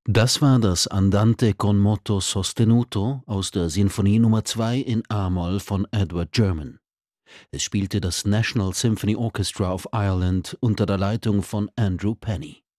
Das war das Andante con moto sostenuto aus der Sinfonie Nummer 2 in a-Moll von Edward German. Es spielte das National Symphony Orchestra of Ireland unter der Leitung von Andrew Penny.